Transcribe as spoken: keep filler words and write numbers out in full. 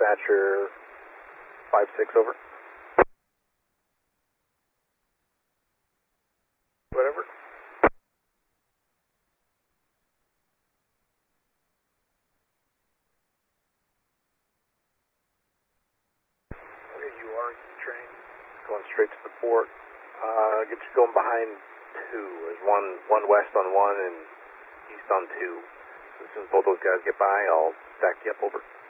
dispatcher five six over. Whatever. Okay, you are train. Going straight to the port. Uh, get you going behind two. There's one, one west on one and east on two. So as soon as both those guys get by, I'll stack you up over.